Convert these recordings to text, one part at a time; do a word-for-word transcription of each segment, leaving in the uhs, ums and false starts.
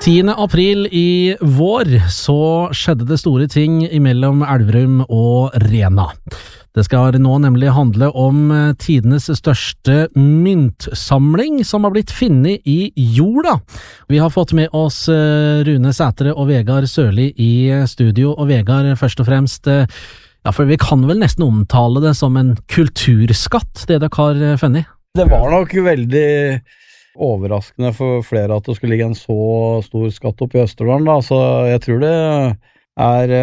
tiende april i vår så skjedde det store ting imellom Elverum og Rena. Det skal nå nemlig handle om tidenes største myntsamling som har blitt funnet i jorda. Vi har fått med oss Rune Sætre og Vegard Sørli i studio, og Vegard, først og fremst, ja, for vi kan vel nesten omtale det som en kulturskatt, det dere har funnet? Det var nok veldig overraskende for flere at det skulle ligge en så stor skatt oppe i Østerdalen, da. Så jeg tror det er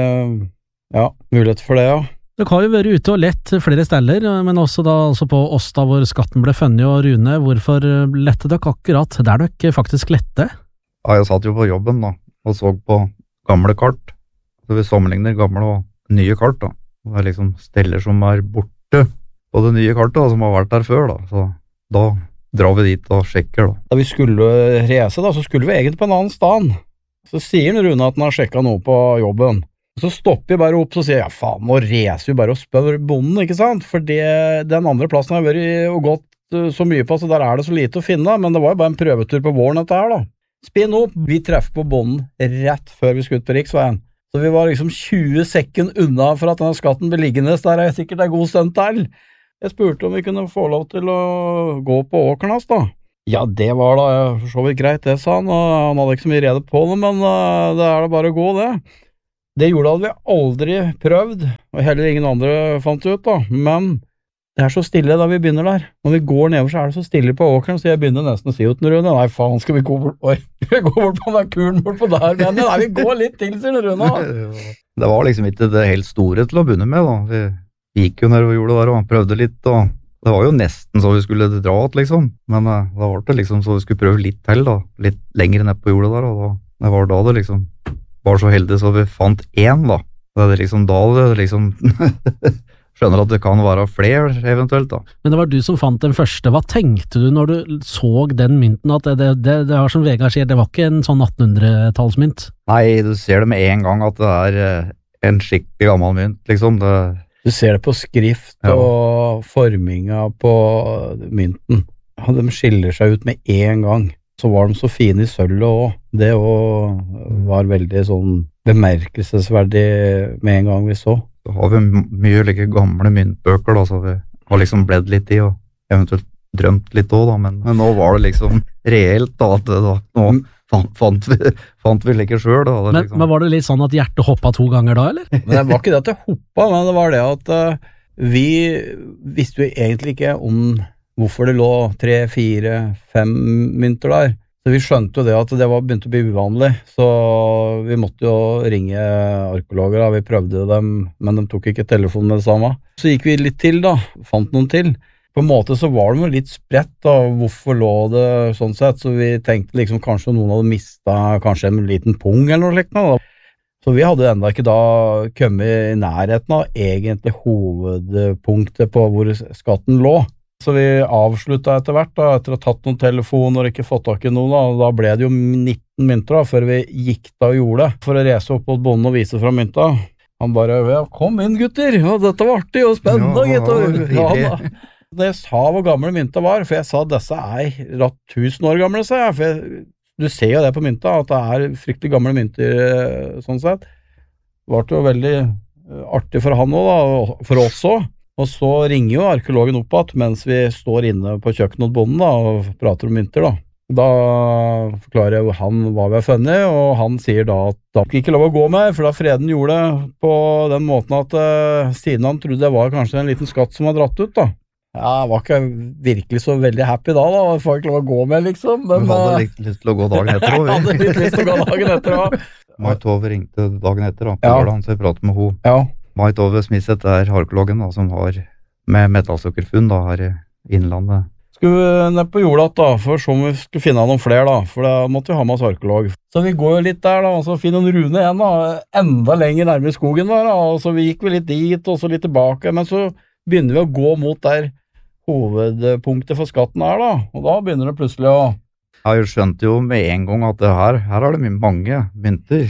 ja, mulighet for det, ja. Dere har jo vært ute og lett flere steder, men også da altså på Åsta hvor skatten ble funnet. Og Rune, hvorfor lette dere akkurat der dere faktisk lette? Ja, jeg satt jo på jobben da, og så på gamle kart. Så vi sammenligner gamle og nye kart da. Det er liksom steller som er borte på det nye kartet da, som har vært der før da. Så da drar vi dit og sjekker da. Da vi skulle reise da, så skulle vi egentlig på en annen stand. Så sier Rune at han har sjekket noe på jobben. Så stopper jeg bare opp og sier, ja faen, nå reiser vi bare og spør bonden, ikke sant? For det, den andre plassen har vært og gått så mye på, så der er det så lite å finne, men det var jo bare en prøvetur på våren dette her da. Spinn opp, vi treffer på bonden rett før vi skulle ut på riksveien. Så vi var liksom tjue sekunder unna for at denne skatten ble liggende, så der er sikkert en god stund til. Jeg spurte om vi kunne få lov til å gå på åkeren hans da. Ja, det var da for så vidt greit, det sa han, og han hadde ikke så mye rede på det, men uh, det er da bare å gå det. Det gjorde hadde vi aldri prøvd, og heller ingen andre fant ut da, men det er så stille da vi begynner der. Når vi går nedover så er det så stille på åkeren, så jeg begynner nesten å si ut den Rune, nei faen, skal vi gå bort, oi, vi går bort på den kuren bort på der, men nei, vi går litt til, sier den Rune. Det var liksom ikke det helt store til å begynne med da, vi gikk jo ned og gjorde det der og prøvde litt, og det var jo nesten så vi skulle dra ut liksom, men uh, da var det liksom så vi skulle prøve litt til da, litt lenger ned på jordet der, og da, det var da det liksom var så heldig så vi fant én da. Det er liksom da det liksom skjønner at det kan være flere eventuelt da. Men det var du som fant den første. Hva tenkte du når du så den mynten? At det, det, det, det var som Vegard sier, det var ikke en sånn attenhundretallsmynt? Nei, du ser det med en gang at det er en skikkelig gammel mynt liksom. Det... Du ser det på skrift ja. Og forminga på mynten. De skiller seg ut med en gang. Så var de så fine i sølvet også. Det også var veldig sånn bemerkelsesverdig med en gang vi så. Så har vi mye like gamle myntbøker da, så vi har liksom bledd litt i og eventuelt drømt litt også da, men, men nå var det liksom reelt da, at da, nå fant, fant, vi, fant vi like selv da. Men, liksom. men var det litt sånn at hjertet hoppet to ganger da, eller? Men det var ikke det at det hoppet, men det var det at uh, vi visste jo egentlig ikke om hvorfor det lå tre, fire, fem mynter der. Så vi skjønte jo det at det var begynt å bli uvanlig, så vi måtte jo ringe arkeologer, vi prøvde dem, men de tok ikke telefonen med det samme. Så gikk vi litt til da, fant noen til. På en måte så var det litt spredt da, hvorfor lå det sånn sett, så vi tenkte liksom kanskje noen hadde mistet kanskje en liten pung eller noe slikt da. Så vi hadde enda ikke da kommet i nærheten av egentlig hovedpunktet på hvor skatten lå. Så vi avsluttet etter hvert da, etter å ha tatt noen telefoner og ikke fått tak i noen da, og da ble det jo nitten mynter da, før vi gikk da og gjorde det, for å reise opp mot bonden og vise fra mynta. Han bare, ja, kom inn gutter, ja, dette var artig og spennende, ja, gutter. Ja, da. Da jeg sa hvor gamle mynta var, for jeg sa disse er ratt tusen år gamle, sa jeg, for jeg, du ser jo det på mynta, at det er fryktelig gamle mynter sånn sett. Det var jo veldig artig for han også da, og for oss også. Og så ringer jo arkeologen opp at mens vi står inne på kjøkkenet hos bonden da, og prater om mynter da. Da forklarer jeg han hva vi har funnet, og han sier da at da fikk ikke lov å gå med, for da Freden gjorde det på den måten at uh, siden han trodde det var kanskje en liten skatt som var dratt ut da. Ja, jeg var ikke virkelig så veldig happy da da, jeg får ikke lov å gå med liksom. Men, du hadde litt lyst til å gå dagen etter også. Jeg hadde litt lyst til å gå dagen etter også. Mai Tove ringte dagen etter da, på ja. Lørdagen, så jeg pratet med henne. Ja. Mai Tove Smithseth er arkeologen da, som har med metallsøkkerfunn da, her i innlandet. Skulle vi ned på jorda da, for så om vi skulle finne noen flere da, for da måtte vi ha med oss arkeolog. Så vi går jo litt der da, og så finner en Rune igjen da, enda lenger nærmere skogen der da, og så vi gikk vi litt dit, og så litt tilbake, men så begynner vi å gå mot der hovedpunktet for skatten er da, og da begynner det plutselig å... Jeg skjønte jo med en gang at det her, her er det mye mange mynter.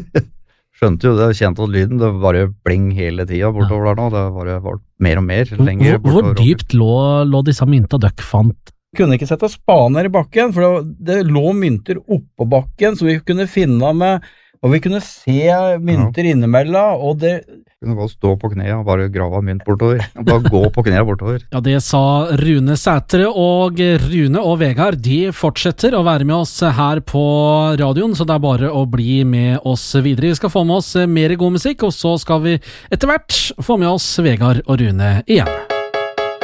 Skjønte jo det, kjente at lyden, det bare bling hele tiden bortover der nå, det bare var mer og mer, lenger hvor, hvor dypt lå, lå disse mynta døkk fant? kunne ikke sette spaden ned i bakken, for det, det lå mynter oppå bakken, så vi kunne finne med, og vi kunne se mynter ja. Innimellom, og det kunne bare stå på kne og bare grave mynt bortover. Bare gå på kne bortover. Ja, det sa Rune Sætre, og Rune og Vegard, de fortsetter å være med oss her på radioen, så det er bare å bli med oss videre. Vi skal få med oss mer god musikk, og så skal vi etter hvert få med oss Vegard og Rune igjen.